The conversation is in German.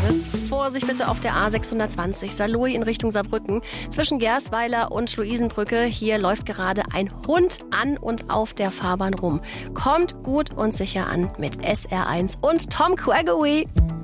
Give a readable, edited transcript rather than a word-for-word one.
Service. Vorsicht bitte auf der A620 Saarlouis in Richtung Saarbrücken. Zwischen Gersweiler und Luisenbrücke. Hier läuft gerade ein Hund an und auf der Fahrbahn rum. Kommt gut und sicher an mit SR1 und Tom Gregory.